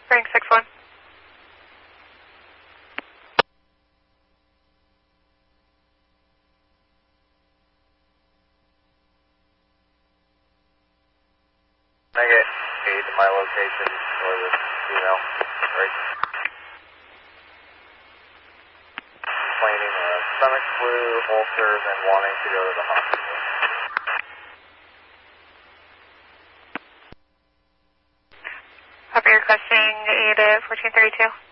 Bearing 61. Can I get aid to my location for the female? Right. Complaining of stomach flu, ulcers, and wanting to go to the hospital. Copy, requesting aid at 1432.